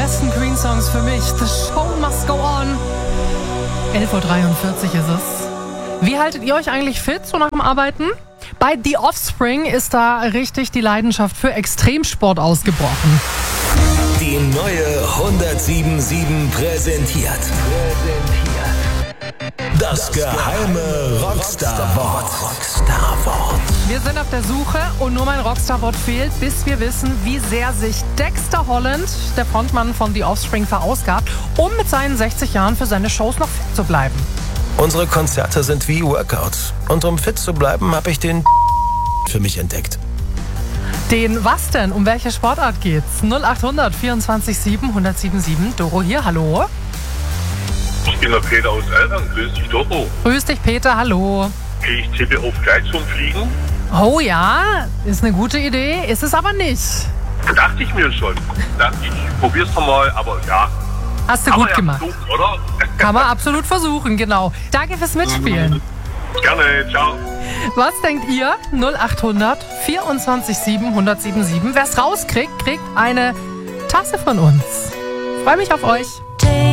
besten Queen-Songs für mich. The show must go on. 11.43 Uhr ist es. Wie haltet ihr euch eigentlich fit so nach dem Arbeiten? Bei The Offspring ist da richtig die Leidenschaft für Extremsport ausgebrochen. Die neue 107.7 präsentiert das geheime Rockstar-Wort. Wir sind auf der Suche und nur mein Rockstar-Wort fehlt, bis wir wissen, wie sehr sich Dexter Holland, der Frontmann von The Offspring, verausgabt, um mit seinen 60 Jahren für seine Shows noch fit zu bleiben. Unsere Konzerte sind wie Workouts. Und um fit zu bleiben, habe ich den für mich entdeckt. Den was denn? Um welche Sportart geht's? 0800 24 7 1077. Doro hier, hallo. Ich bin der Peter aus Eltern. Grüß dich, Doro. Grüß dich, Peter, hallo. Ich tippe auf gleich zum Fliegen. Oh ja, ist eine gute Idee, ist es aber nicht. Dachte ich mir schon. Dachte ich, probier's doch mal, aber ja. Hast du Kann gut man ja gemacht. versuchen, oder? Kann man absolut versuchen, genau. Danke fürs Mitspielen. Gerne, ciao. Was denkt ihr? 0800 24 7 1077. Wer es rauskriegt, kriegt eine Tasse von uns. Freue mich auf euch.